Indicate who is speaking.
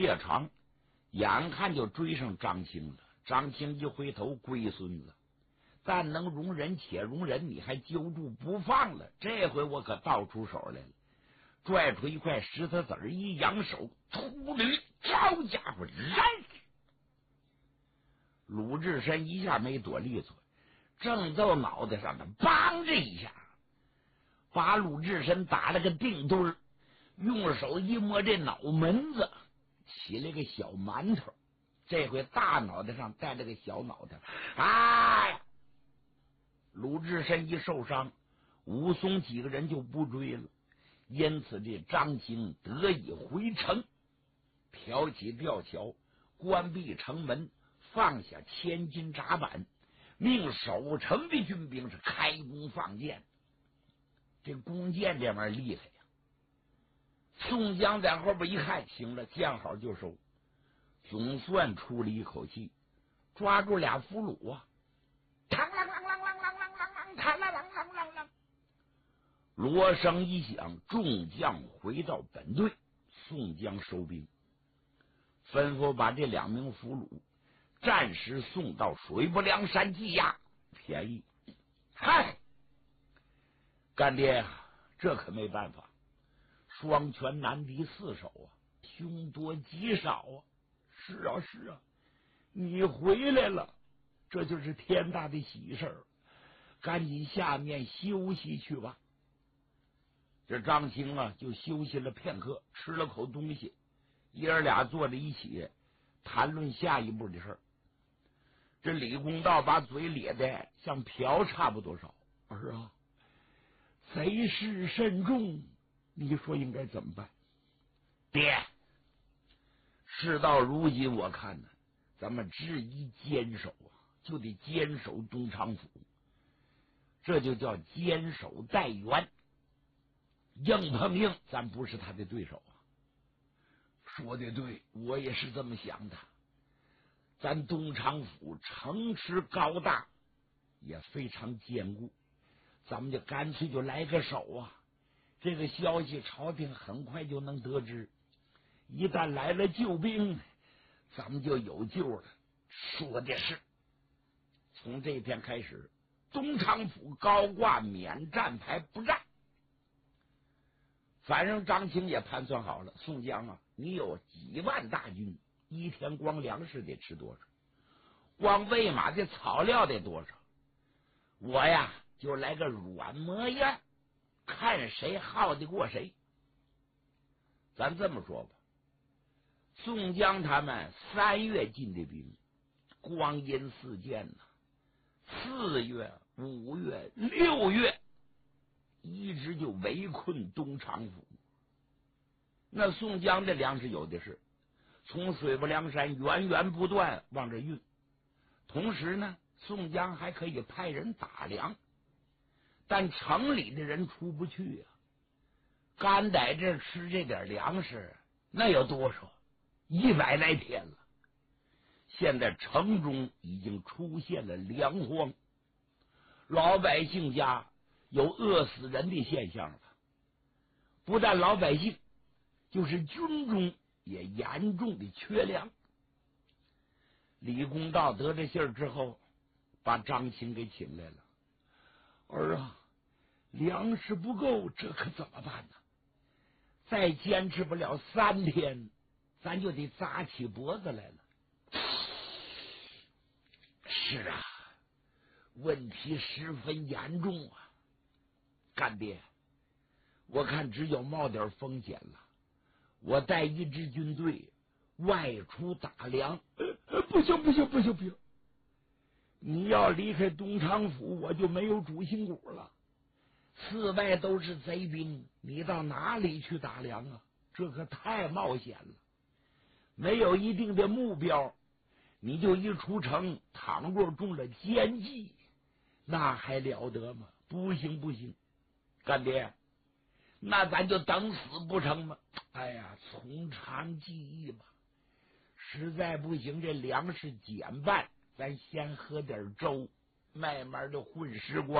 Speaker 1: 夜长，眼看就追上张青了。张青一回头，龟孙子，但能容人且容人，你还揪住不放了？这回我可倒出手来了，拽出一块石头子儿，一扬手，秃驴，好家伙，来！鲁智深一下没躲利索，正到脑袋上的，梆这一下，把鲁智深打了个定墩儿，用手一摸这脑门子，起了个小馒头。这回大脑袋上带了个小脑袋，哎！鲁智深一受伤，武松几个人就不追了，因此这张青得以回城，挑起吊桥，关闭城门，放下千斤闸板，命守城的军兵是开弓放箭。这弓箭这玩意儿厉害呀！宋江在后边一看，行了，见好就收，总算出了一口气，抓住俩俘虏啊！嘡啷啷啷啷啷啷啷啷，嘡啷啷啷啷啷。锣声一响，众将回到本队。宋江收兵，吩咐把这2名俘虏暂时送到水泊梁山羁押，便宜。嗨，干爹呀，这可没办法，双拳难敌4手啊，凶多吉少啊！是啊，是啊，你回来了，这就是天大的喜事儿，赶紧下面休息去吧。这张青啊，就休息了片刻，吃了口东西，爷儿俩坐在一起谈论下一步的事儿。这李公道把嘴咧的像瓢差不多少。儿啊，贼势甚重，你说应该怎么办？爹，事到如今，我看呢，咱们只宜坚守啊，就得坚守东昌府，这就叫坚守待援。硬碰硬，咱不是他的对手啊。说的对，我也是这么想的。咱东昌府城池高大，也非常坚固，咱们就干脆就来个手啊！这个消息朝廷很快就能得知，一旦来了救兵，咱们就有救了。说的是，从这天开始，东昌府高挂免战牌，不战。反正张青也盘算好了，宋江啊，你有几万大军，一天光粮食得吃多少，光喂马的草料得多少，我呀就来个软磨样，看谁耗得过谁。咱这么说吧，宋江他们3月进的兵，光阴似箭呐，4月、5月、6月一直就围困东昌府。那宋江的粮食有的是，从水泊梁山源源不断往这运，同时呢，宋江还可以派人打粮，但城里的人出不去啊，干在这吃这点粮食，那有多少？100来天了。现在城中已经出现了粮荒，老百姓家有饿死人的现象了。不但老百姓，就是军中也严重的缺粮。李公道得这信儿之后，把张青给请来了。儿啊，粮食不够，这可怎么办呢？再坚持不了3天，咱就得扎起脖子来了。是啊，问题十分严重啊！干爹，我看只有冒点风险了。我带一支军队外出打粮。不行不行不行不行！你要离开东昌府，我就没有主心骨了。4外都是贼兵，你到哪里去打粮啊？这可太冒险了。没有一定的目标，你就一出城，倘若中了奸计，那还了得吗？不行不行，干爹，那咱就等死不成吗？哎呀，从长计议吧。实在不行，这粮食减半，咱先喝点粥，慢慢的混时光。